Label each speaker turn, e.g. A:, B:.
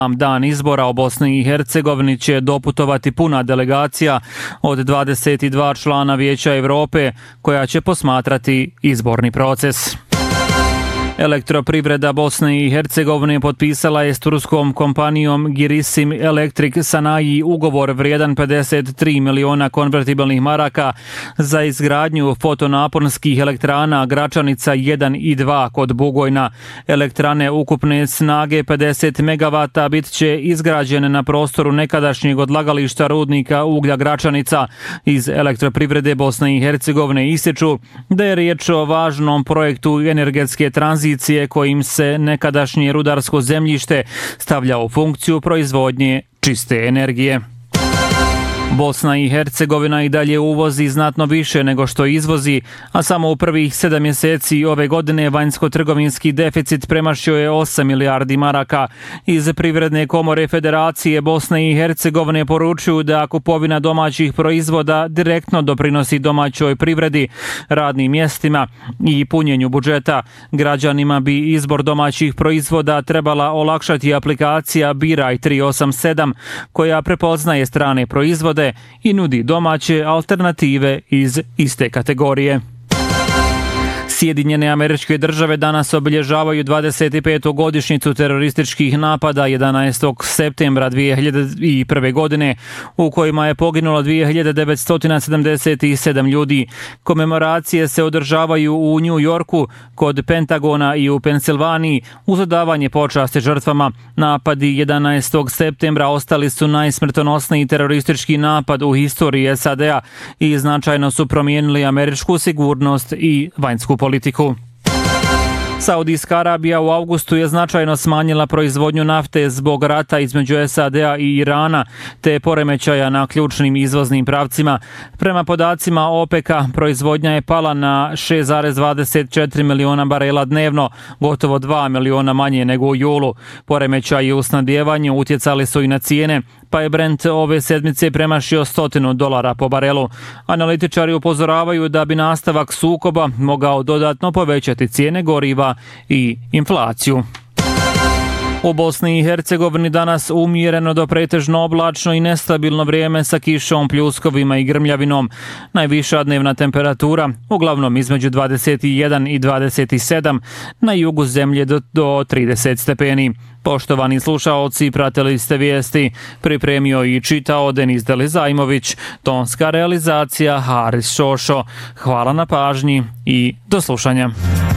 A: Dan izbora u Bosni i Hercegovini će doputovati puna delegacija od 22 člana Vijeća Europe koja će posmatrati izborni proces. Elektroprivreda Bosne i Hercegovine potpisala je s turskom kompanijom Girisim Electric Sanayi ugovor vrijedan 53 miliona konvertibilnih maraka za izgradnju fotonaponskih elektrana Gračanica 1 i 2 kod Bugojna. Elektrane ukupne snage 50 MW bit će izgrađene na prostoru nekadašnjeg odlagališta rudnika uglja Gračanica. Iz Elektroprivrede Bosne i Hercegovine ističu da je riječ o važnom projektu energetske tranzicije kojim se nekadašnje rudarsko zemljište stavlja u funkciju proizvodnje čiste energije. Bosna i Hercegovina i dalje uvozi znatno više nego što izvozi, a samo u prvih 7 mjeseci ove godine vanjsko-trgovinski deficit premašio je 8 milijardi maraka. Iz Privredne komore Federacije Bosne i Hercegovine poručuju da kupovina domaćih proizvoda direktno doprinosi domaćoj privredi, radnim mjestima i punjenju budžeta. Građanima bi izbor domaćih proizvoda trebala olakšati aplikacija Biraj 387 koja prepoznaje strane proizvode i nudi domaće alternative iz iste kategorije. Sjedinjene Američke Države danas obilježavaju 25. godišnjicu terorističkih napada 11. septembra 2001. godine u kojima je poginulo 2977 ljudi. Komemoracije se održavaju u New Yorku, kod Pentagona i u Pensilvaniji uz odavanje počasti žrtvama. Napadi 11. septembra ostali su najsmrtonosniji teroristički napad u historiji SAD-a i značajno su promijenili američku sigurnost i vanjsku politiku. Saudijska Arabija u avgustu je značajno smanjila proizvodnju nafte zbog rata između SAD-a i Irana te poremećaja na ključnim izvoznim pravcima. Prema podacima OPEC-a proizvodnja je pala na 6,24 miliona barela dnevno, gotovo 2 miliona manje nego u julu. Poremećaji u snabdevanju utjecali su i na cijene, pa je Brent ove sedmice premašio $100 po barelu. Analitičari upozoravaju da bi nastavak sukoba mogao dodatno povećati cijene goriva i inflaciju. U Bosni i Hercegovini danas umjereno do pretežno oblačno i nestabilno vrijeme sa kišom, pljuskovima i grmljavinom. Najviša dnevna temperatura, uglavnom između 21 i 27, na jugu zemlje do 30 stepeni. Poštovani slušaoci, pratili ste vijesti, pripremio i čitao Denis Delizajmović, tonska realizacija Haris Šošo. Hvala na pažnji i do slušanja.